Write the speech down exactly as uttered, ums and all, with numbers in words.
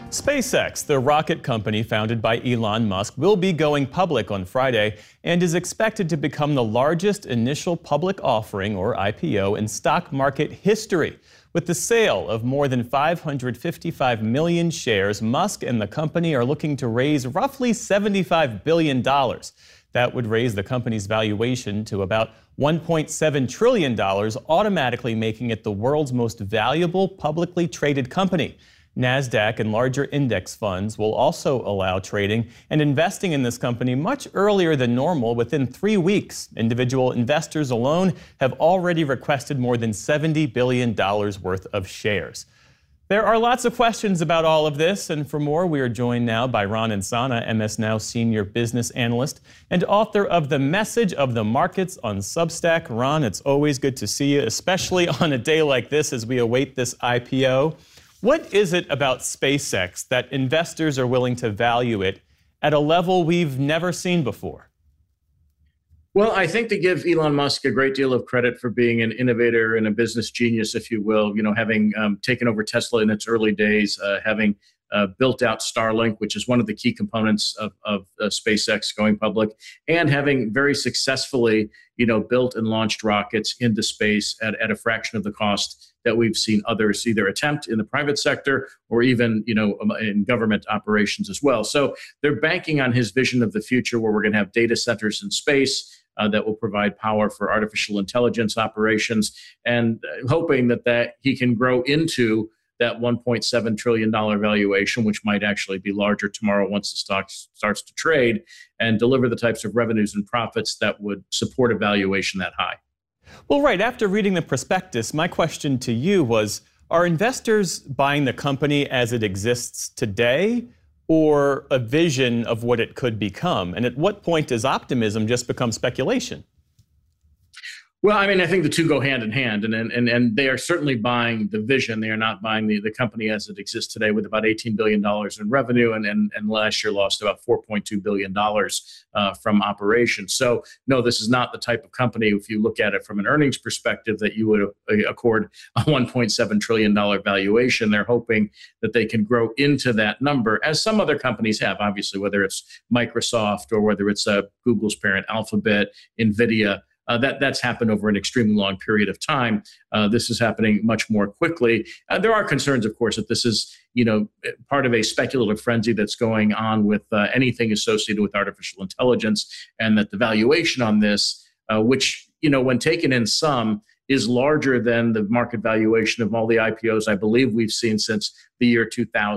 SpaceX, the rocket company founded by Elon Musk, will be going public on Friday and is expected to become the largest initial public offering, or I P O, in stock market history. With the sale of more than five hundred fifty-five million shares, Musk and the company are looking to raise roughly seventy-five billion dollars. That would raise the company's valuation to about one point seven trillion dollars, automatically making it the world's most valuable publicly traded company. NASDAQ and larger index funds will also allow trading and investing in this company much earlier than normal, within three weeks. Individual investors alone have already requested more than seventy billion dollars worth of shares. There are lots of questions about all of this, and for more, we are joined now by Ron Insana, M S Now senior business analyst and author of The Message of the Markets on Substack. Ron, it's always good to see you, especially on a day like this as we await this I P O. What is it about SpaceX that investors are willing to value it at a level we've never seen before? Well, I think they give Elon Musk a great deal of credit for being an innovator and a business genius, if you will, you know, having um, taken over Tesla in its early days, uh, having uh, built out Starlink, which is one of the key components of, of uh, SpaceX going public, and having very successfully, you know, built and launched rockets into space at, at a fraction of the cost that we've seen others either attempt in the private sector or even, you know, in government operations as well. So they're banking on his vision of the future, where we're going to have data centers in space uh, that will provide power for artificial intelligence operations, and uh, hoping that that he can grow into that one point seven trillion dollars valuation, which might actually be larger tomorrow once the stock starts to trade, and deliver the types of revenues and profits that would support a valuation that high. Well, right. After reading the prospectus, my question to you was, are investors buying the company as it exists today, or a vision of what it could become? And at what point does optimism just become speculation? Well, I mean, I think the two go hand in hand, and and and they are certainly buying the vision. They are not buying the, the company as it exists today, with about eighteen billion dollars in revenue, and, and, and last year lost about four point two billion dollars uh, from operations. So, no, this is not the type of company, if you look at it from an earnings perspective, that you would uh, accord a one point seven trillion dollars valuation. They're hoping that they can grow into that number, as some other companies have, obviously, whether it's Microsoft or whether it's uh, Google's parent, Alphabet, NVIDIA. Uh, that that's happened over an extremely long period of time. Uh, this is happening much more quickly. Uh, there are concerns, of course, that this is, you know, part of a speculative frenzy that's going on with uh, anything associated with artificial intelligence, and that the valuation on this, uh, which, you know, when taken in sum, is larger than the market valuation of all the I P Os I believe we've seen since the year two thousand.